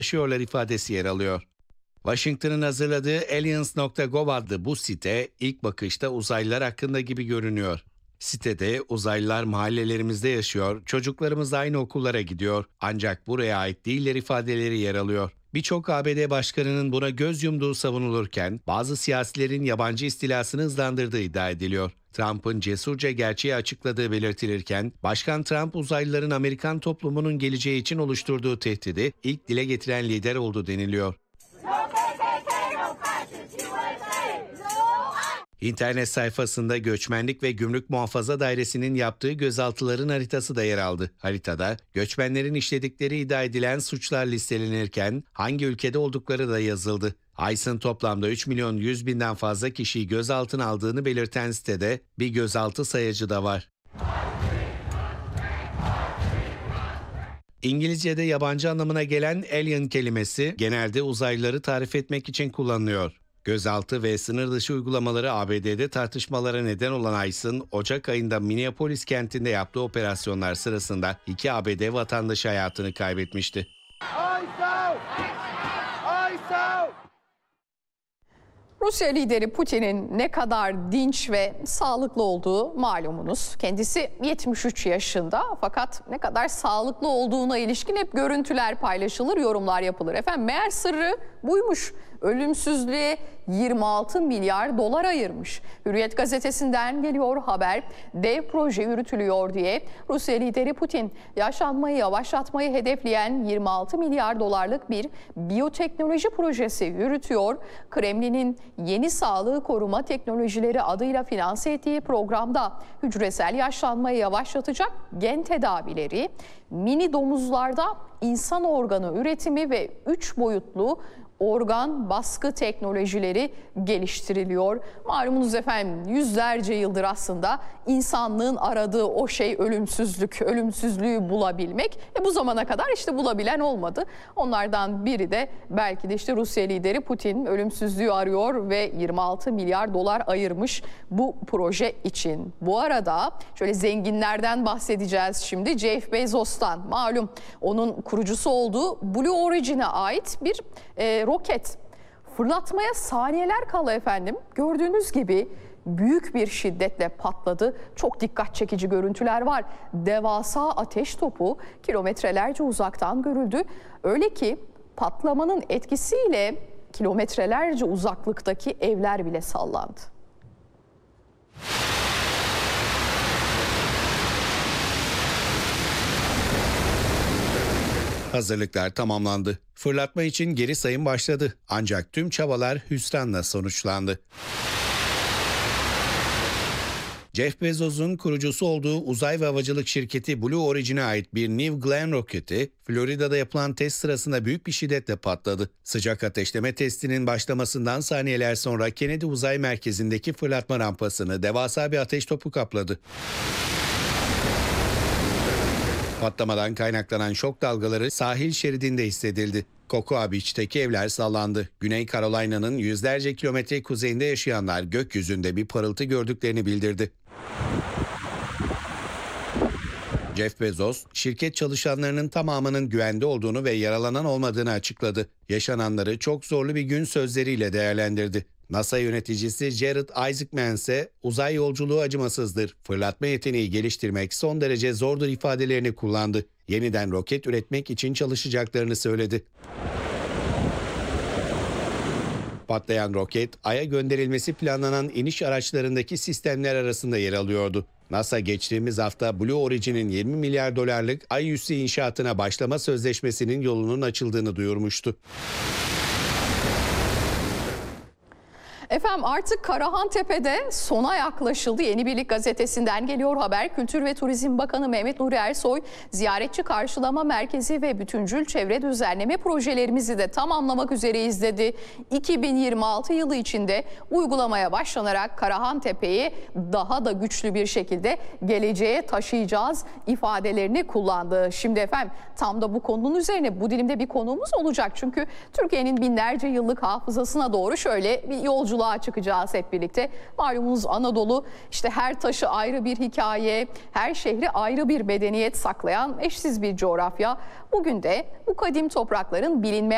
yaşıyorlar ifadesi yer alıyor. Washington'ın hazırladığı Aliens.gov adlı bu site ilk bakışta uzaylılar hakkında gibi görünüyor. Sitede uzaylılar mahallelerimizde yaşıyor, çocuklarımız aynı okullara gidiyor ancak buraya ait değiller ifadeleri yer alıyor. Birçok ABD başkanının buna göz yumduğu savunulurken bazı siyasilerin yabancı istilasını hızlandırdığı iddia ediliyor. Trump'ın cesurca gerçeği açıkladığı belirtilirken Başkan Trump uzaylıların Amerikan toplumunun geleceği için oluşturduğu tehdidi ilk dile getiren lider oldu deniliyor. İnternet sayfasında Göçmenlik ve Gümrük Muhafaza Dairesi'nin yaptığı gözaltıların haritası da yer aldı. Haritada göçmenlerin işledikleri iddia edilen suçlar listelenirken hangi ülkede oldukları da yazıldı. ICE'ın toplamda 3 milyon 100 binden fazla kişiyi gözaltına aldığını belirten sitede bir gözaltı sayacı da var. İngilizce'de yabancı anlamına gelen alien kelimesi genelde uzaylıları tarif etmek için kullanılıyor. Gözaltı ve sınır dışı uygulamaları ABD'de tartışmalara neden olan ICE'ın Ocak ayında Minneapolis kentinde yaptığı operasyonlar sırasında 2 ABD vatandaşı hayatını kaybetmişti. Rusya lideri Putin'in ne kadar dinç ve sağlıklı olduğu malumunuz. Kendisi 73 yaşında fakat ne kadar sağlıklı olduğuna ilişkin hep görüntüler paylaşılır, yorumlar yapılır. Efendim meğer sırrı buymuş. Ölümsüzlüğe 26 milyar dolar ayırmış. Hürriyet gazetesinden geliyor haber. Dev proje yürütülüyor diye Rusya lideri Putin yaşlanmayı yavaşlatmayı hedefleyen 26 milyar dolarlık bir biyoteknoloji projesi yürütüyor. Kremlin'in yeni sağlığı koruma teknolojileri adıyla finanse ettiği programda hücresel yaşlanmayı yavaşlatacak gen tedavileri, mini domuzlarda insan organı üretimi ve 3 boyutlu organ baskı teknolojileri geliştiriliyor. Malumunuz efendim yüzlerce yıldır aslında insanlığın aradığı o şey ölümsüzlük, ölümsüzlüğü bulabilmek. Bu zamana kadar işte bulabilen olmadı. Onlardan biri de belki de işte Rusya lideri Putin ölümsüzlüğü arıyor ve 26 milyar dolar ayırmış bu proje için. Bu arada şöyle zenginlerden bahsedeceğiz şimdi. Jeff Bezos'tan malum onun kurucusu olduğu Blue Origin'e ait bir roket fırlatmaya saniyeler kala efendim gördüğünüz gibi büyük bir şiddetle patladı. Çok dikkat çekici görüntüler var. Devasa ateş topu kilometrelerce uzaktan görüldü. Öyle ki patlamanın etkisiyle kilometrelerce uzaklıktaki evler bile sallandı. Hazırlıklar tamamlandı. Fırlatma için geri sayım başladı. Ancak tüm çabalar hüsranla sonuçlandı. Jeff Bezos'un kurucusu olduğu uzay ve havacılık şirketi Blue Origin'e ait bir New Glenn roketi, Florida'da yapılan test sırasında büyük bir şiddetle patladı. Sıcak ateşleme testinin başlamasından saniyeler sonra Kennedy Uzay Merkezi'ndeki fırlatma rampasını devasa bir ateş topu kapladı. Patlamadan kaynaklanan şok dalgaları sahil şeridinde hissedildi. Cocoa Beach'teki evler sallandı. Güney Carolina'nın yüzlerce kilometre kuzeyinde yaşayanlar gökyüzünde bir parıltı gördüklerini bildirdi. Jeff Bezos, şirket çalışanlarının tamamının güvende olduğunu ve yaralanan olmadığını açıkladı. Yaşananları çok zorlu bir gün sözleriyle değerlendirdi. NASA yöneticisi Jared Isaacman ise uzay yolculuğu acımasızdır, fırlatma yeteneği geliştirmek son derece zordur ifadelerini kullandı. Yeniden roket üretmek için çalışacaklarını söyledi. Patlayan roket, Ay'a gönderilmesi planlanan iniş araçlarındaki sistemler arasında yer alıyordu. NASA geçtiğimiz hafta Blue Origin'in 20 milyar dolarlık Ay üssü inşaatına başlama sözleşmesinin yolunun açıldığını duyurmuştu. Efendim artık Karahantepe'de sona yaklaşıldı. Yeni Birlik gazetesinden geliyor haber. Kültür ve Turizm Bakanı Mehmet Nuri Ersoy, ziyaretçi karşılama merkezi ve bütüncül çevre düzenleme projelerimizi de tamamlamak üzereyiz dedi. 2026 yılı içinde uygulamaya başlanarak Karahantepe'yi daha da güçlü bir şekilde geleceğe taşıyacağız ifadelerini kullandı. Şimdi efendim tam da bu konunun üzerine bu dilimde bir konuğumuz olacak. Çünkü Türkiye'nin binlerce yıllık hafızasına doğru şöyle bir yolculuk çıkacağız hep birlikte. Malumunuz Anadolu işte her taşı ayrı bir hikaye, her şehri ayrı bir medeniyet saklayan eşsiz bir coğrafya. Bugün de bu kadim toprakların bilinmeyen